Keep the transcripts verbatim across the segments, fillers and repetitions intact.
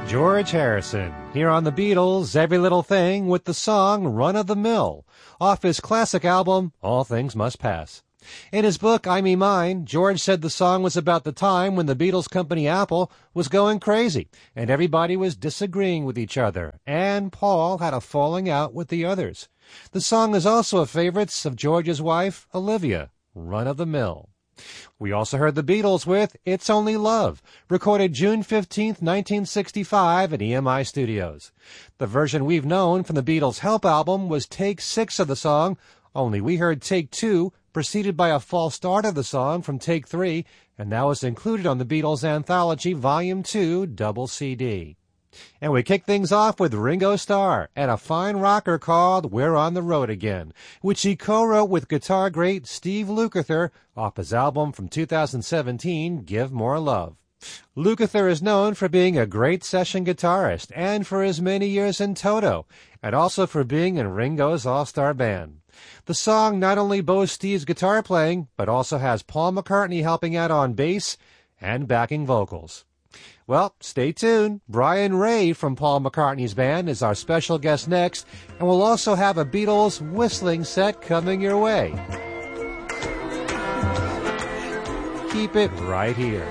George Harrison, here on the Beatles' Every Little Thing with the song Run of the Mill, off his classic album, All Things Must Pass. In his book, I Me Mine, George said the song was about the time when the Beatles company Apple was going crazy, and everybody was disagreeing with each other, and Paul had a falling out with the others. The song is also a favorite of George's wife, Olivia, Run of the Mill. We also heard the Beatles with It's Only Love, recorded June fifteenth, nineteen sixty-five at E M I Studios. The version we've known from the Beatles' Help album was take six of the song, only we heard take two, preceded by a false start of the song from take three, and that was included on the Beatles Anthology Volume two double C D. And we kick things off with Ringo Starr and a fine rocker called We're on the Road Again, which he co-wrote with guitar great Steve Lukather off his album from two thousand seventeen, Give More Love. Lukather is known for being a great session guitarist and for his many years in Toto, and also for being in Ringo's all-star band. The song not only boasts Steve's guitar playing, but also has Paul McCartney helping out on bass and backing vocals. Well, stay tuned. Brian Ray from Paul McCartney's band is our special guest next, and we'll also have a Beatles whistling set coming your way. Keep it right here.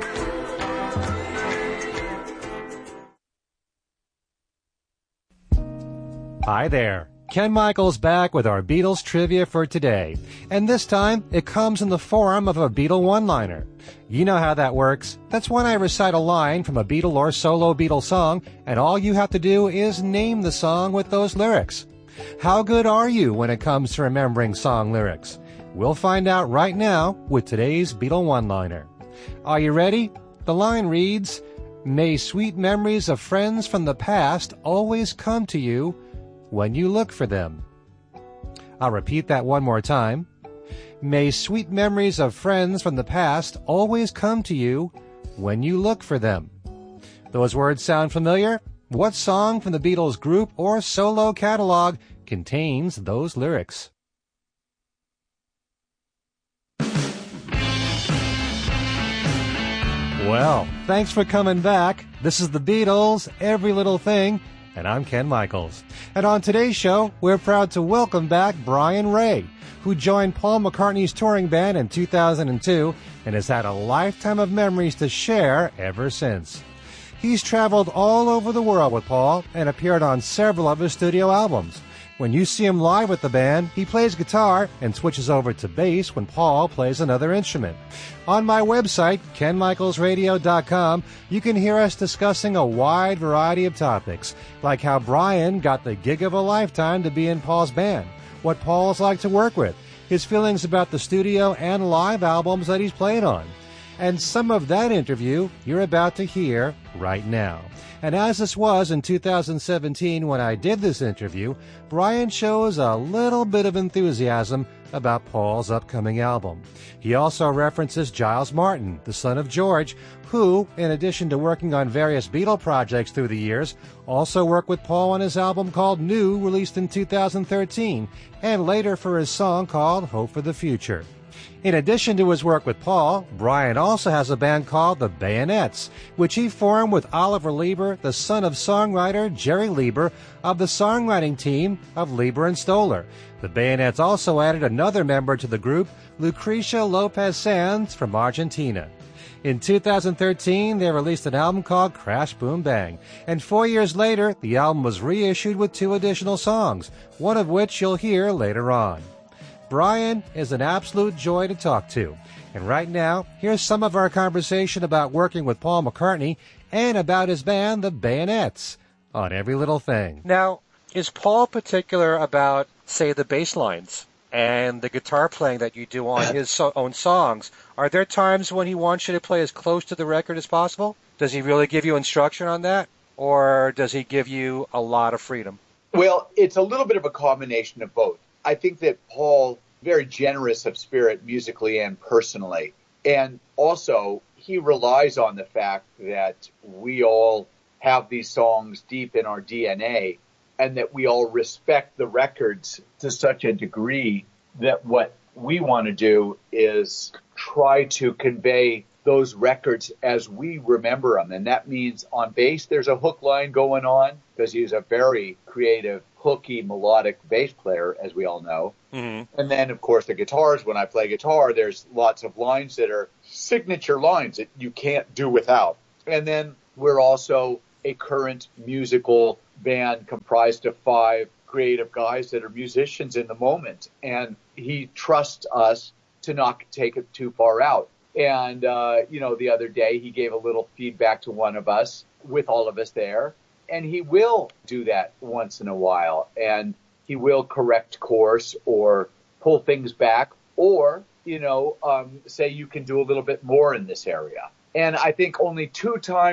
Hi there. Ken Michaels back with our Beatles trivia for today. And this time, it comes in the form of a Beatle one-liner. You know how that works. That's when I recite a line from a Beatle or solo Beatle song, and all you have to do is name the song with those lyrics. How good are you when it comes to remembering song lyrics? We'll find out right now with today's Beatle one-liner. Are you ready? The line reads, May sweet memories of friends from the past always come to you when you look for them. I'll repeat that one more time. May sweet memories of friends from the past always come to you when you look for them. Those words sound familiar? What song from the Beatles group or solo catalog contains those lyrics? Well, thanks for coming back. This is the Beatles' Every Little Thing, and I'm Ken Michaels. And on today's show, we're proud to welcome back Brian Ray, who joined Paul McCartney's touring band in two thousand two and has had a lifetime of memories to share ever since. He's traveled all over the world with Paul and appeared on several of his studio albums. When you see him live with the band, he plays guitar and switches over to bass when Paul plays another instrument. On my website, ken michaels radio dot com, you can hear us discussing a wide variety of topics, like how Brian got the gig of a lifetime to be in Paul's band, what Paul's like to work with, his feelings about the studio and live albums that he's played on. And some of that interview you're about to hear right now. And as this was in two thousand seventeen when I did this interview, Brian shows a little bit of enthusiasm about Paul's upcoming album. He also references Giles Martin, the son of George, who, in addition to working on various Beatle projects through the years, also worked with Paul on his album called New, released in two thousand thirteen, and later for his song called Hope for the Future. In addition to his work with Paul, Brian also has a band called the Bayonets, which he formed with Oliver Leiber, the son of songwriter Jerry Leiber, of the songwriting team of Leiber and Stoller. The Bayonets also added another member to the group, Lucrecia Lopez Sanz from Argentina. In two thousand thirteen, they released an album called Crash Boom Bang, and four years later, the album was reissued with two additional songs, one of which you'll hear later on. Brian is an absolute joy to talk to. And right now, here's some of our conversation about working with Paul McCartney and about his band, the Bayonets, on Every Little Thing. Now, is Paul particular about, say, the bass lines and the guitar playing that you do on his so- own songs? Are there times when he wants you to play as close to the record as possible? Does he really give you instruction on that? Or does he give you a lot of freedom? Well, it's a little bit of a combination of both. I think that Paul, very generous of spirit musically and personally. And also, he relies on the fact that we all have these songs deep in our D N A and that we all respect the records to such a degree that what we want to do is try to convey those records as we remember them. And that means on bass, there's a hook line going on because he's a very creative, hooky, melodic bass player, as we all know. Mm-hmm. And then, of course, the guitars, when I play guitar, there's lots of lines that are signature lines that you can't do without. And then we're also a current musical band comprised of five creative guys that are musicians in the moment. And he trusts us to not take it too far out. And, uh, you know, the other day he gave a little feedback to one of us with all of us there. And he will do that once in a while. And he will correct course or pull things back or, you know, um, say you can do a little bit more in this area. And I think only two times